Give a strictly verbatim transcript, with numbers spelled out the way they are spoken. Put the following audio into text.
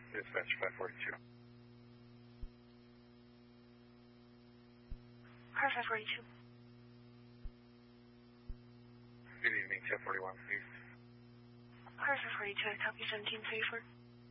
Dispatch five forty-two. Car five forty-two. Good evening, ten forty-one, please. Car five forty-two, I copy seventeen thirty-four.